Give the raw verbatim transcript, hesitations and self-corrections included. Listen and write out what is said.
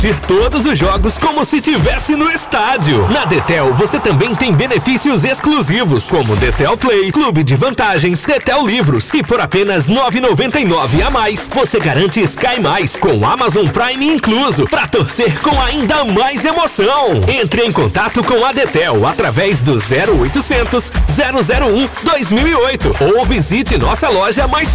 todos os jogos como se tivesse no estádio. Na Detel, você também tem benefícios exclusivos, como Detel Play, Clube de Vantagens, Detel Livros. E por apenas nove reais e noventa e nove centavos a mais, você garante Sky Mais, com Amazon Prime incluso, para torcer com ainda mais emoção. Entre em contato com a Detel através do zero oitocentos, zero zero um, dois mil e oito ou visite nossa loja mais